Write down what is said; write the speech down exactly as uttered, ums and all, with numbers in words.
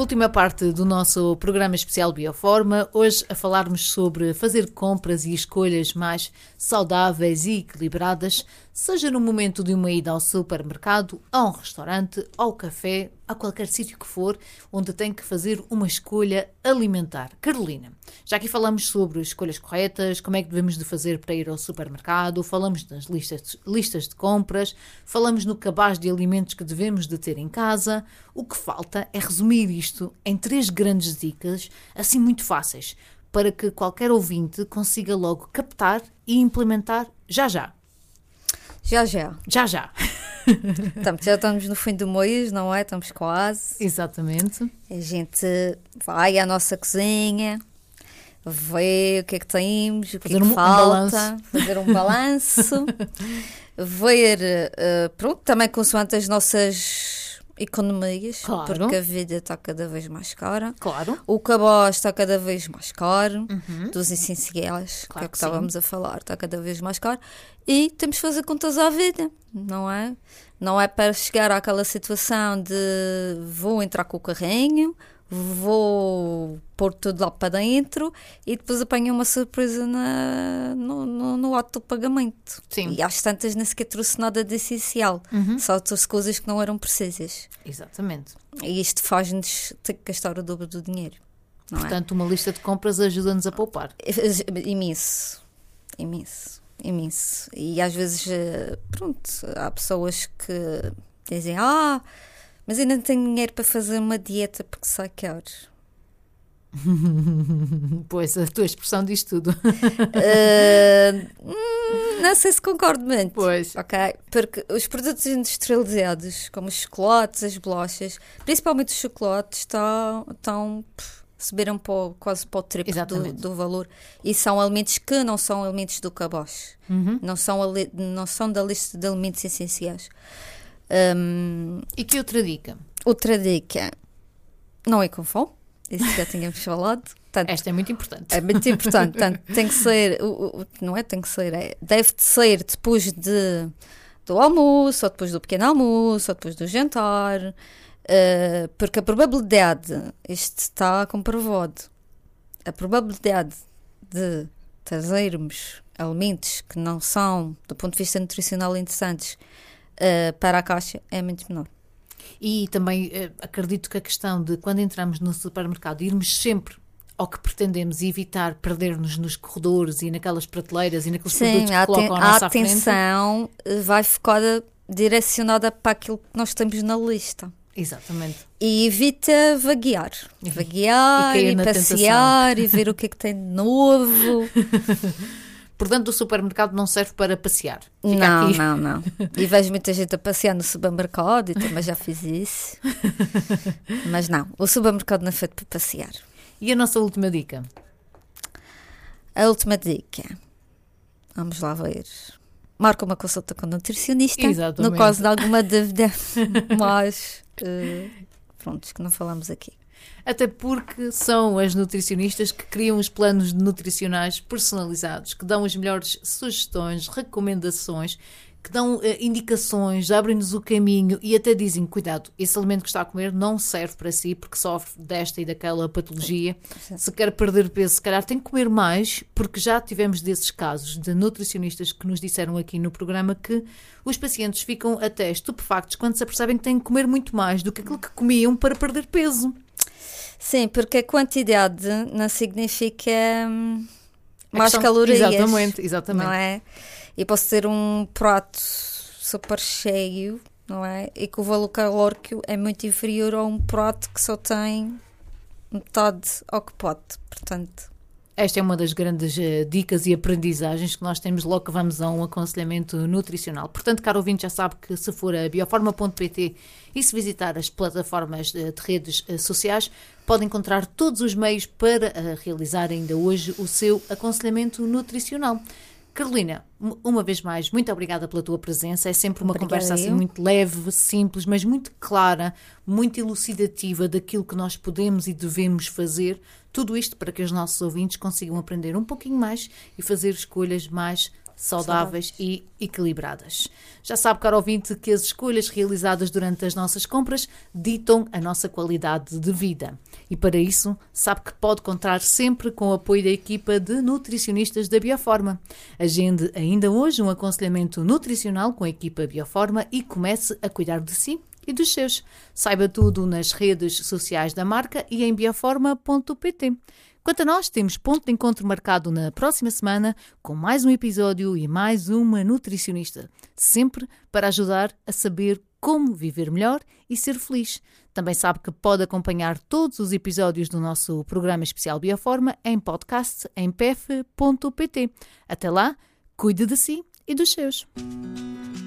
Última parte do nosso programa especial Bioforma, hoje a falarmos sobre fazer compras e escolhas mais saudáveis e equilibradas, seja no momento de uma ida ao supermercado, a um restaurante, ao café, a qualquer sítio que for, onde tem que fazer uma escolha alimentar. Carolina, já aqui falamos sobre escolhas corretas, como é que devemos de fazer para ir ao supermercado, falamos das listas, listas de compras, falamos no cabaz de alimentos que devemos de ter em casa. O que falta é resumir isto em três grandes dicas, assim muito fáceis, para que qualquer ouvinte consiga logo captar e implementar já já. Já, já. Já, já. Então, já estamos no fim do mês, não é? Estamos quase. Exatamente. A gente vai à nossa cozinha, vê o que é que temos, o que fazer é que um, falta, um fazer um balanço, ver, uh, pronto, também consoante as nossas economias, claro. Porque a vida está cada vez mais cara. Claro. O cabaz está cada vez mais caro, uhum. dos essenciais, claro que é o que, que estávamos a falar, está cada vez mais caro. E temos que fazer contas à vida, não é? Não é para chegar àquela situação de vou entrar com o carrinho, vou pôr tudo lá para dentro e depois apanho uma surpresa na, no, no, no ato do pagamento. Sim. E às tantas nem sequer trouxe nada de essencial, uhum. só trouxe coisas que não eram precisas. Exatamente. E isto faz-nos ter que gastar o dobro do dinheiro. Não Portanto, é? uma lista de compras ajuda-nos a poupar. Imenso, imenso, imenso. E às vezes, pronto, há pessoas que dizem, ah, mas ainda não tenho dinheiro para fazer uma dieta porque sai caro. Pois, a tua expressão diz tudo. uh, hum, não sei se concordo muito. Pois. Ok? Porque os produtos industrializados, como os chocolates, as bolachas, principalmente os chocolates, estão, estão subiram para o, quase para o triplo do, do valor. E são alimentos que não são alimentos do cabaz. Uhum. Não, são, não são da lista de alimentos essenciais. Um, e que outra dica? Outra dica, não é com fome, isso já tínhamos falado. Portanto, esta é muito importante. É muito importante, portanto, tem que ser, não é tem que ser, é, deve ser depois de, do almoço, ou depois do pequeno almoço, ou depois do jantar, uh, porque a probabilidade, isto está comprovado, a probabilidade de trazermos alimentos que não são, do ponto de vista nutricional, interessantes, Uh, para a caixa é muito menor. E também uh, acredito que a questão de quando entramos no supermercado irmos sempre ao que pretendemos e evitar perder-nos nos corredores e naquelas prateleiras e naqueles Sim, produtos que a colocam à nossa a atenção frente. Vai focada, direcionada para aquilo que nós temos na lista. Exatamente. E evita vaguear. Vaguear e, e passear e ver o que é que tem de novo. Portanto, o supermercado não serve para passear. Fica não, aqui. não, não. E vejo muita gente a passear no supermercado e também já fiz isso. Mas não, o supermercado não é feito para passear. E a nossa última dica? A última dica. Vamos lá ver. Marca uma consulta com o nutricionista. Exatamente. No caso de alguma dúvida. Mas, uh, pronto, que não falamos aqui. Até porque são as nutricionistas que criam os planos nutricionais personalizados, que dão as melhores sugestões, recomendações, que dão uh, indicações, abrem-nos o caminho e até dizem, cuidado, esse alimento que está a comer não serve para si porque sofre desta e daquela patologia. Sim. Se quer perder peso, se calhar tem que comer mais, porque já tivemos desses casos de nutricionistas que nos disseram aqui no programa que os pacientes ficam até estupefactos quando se apercebem que têm que comer muito mais do que aquilo que comiam para perder peso. Sim, porque a quantidade não significa hum, mais questão, calorias. Exatamente, exatamente. Não é? E posso ter um prato super cheio, não é? E que o valor calórico é muito inferior a um prato que só tem metade ao que pode. Portanto, esta é uma das grandes uh, dicas e aprendizagens que nós temos logo que vamos a um aconselhamento nutricional. Portanto, caro ouvinte, já sabe que se for a bioforma ponto pt e se visitar as plataformas de, de redes uh, sociais, pode encontrar todos os meios para uh, realizar ainda hoje o seu aconselhamento nutricional. Carolina, uma vez mais, muito obrigada pela tua presença. É sempre uma Obrigada conversa assim eu. muito leve, simples, mas muito clara, muito elucidativa daquilo que nós podemos e devemos fazer. Tudo isto para que os nossos ouvintes consigam aprender um pouquinho mais e fazer escolhas mais saudáveis, saudáveis e equilibradas. Já sabe, caro ouvinte, que as escolhas realizadas durante as nossas compras ditam a nossa qualidade de vida. E para isso, sabe que pode contar sempre com o apoio da equipa de nutricionistas da Bioforma. Agende ainda hoje um aconselhamento nutricional com a equipa Bioforma e comece a cuidar de si e dos seus. Saiba tudo nas redes sociais da marca e em bioforma ponto pt. Quanto a nós, temos ponto de encontro marcado na próxima semana com mais um episódio e mais uma nutricionista, sempre para ajudar a saber como viver melhor e ser feliz. Também sabe que pode acompanhar todos os episódios do nosso programa especial Bioforma em podcast em p f ponto pt. Até lá, cuide de si e dos seus.